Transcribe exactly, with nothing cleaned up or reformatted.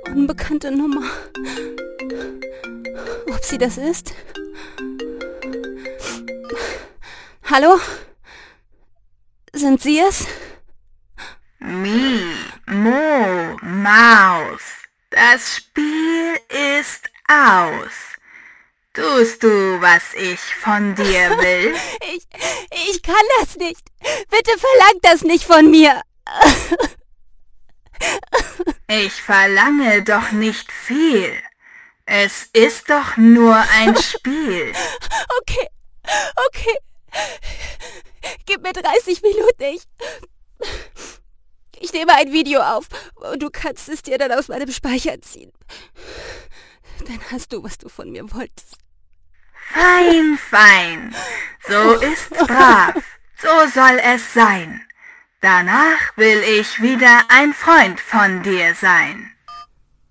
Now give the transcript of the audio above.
Unbekannte Nummer. Ob sie das ist? Hallo? Sind Sie es? Mi, Mo, Maus, das Spiel ist aus. Tust du, was ich von dir will? Ich, ich kann das nicht. Bitte verlangt das nicht von mir. Ich verlange doch nicht viel. Es ist doch nur ein Spiel. Okay, okay. Gib mir dreißig Minuten. Ich, ich nehme ein Video auf und du kannst es dir dann aus meinem Speicher ziehen. Dann hast du, was du von mir wolltest. Fein, fein. So ist's brav. So soll es sein. Danach will ich wieder ein Freund von dir sein.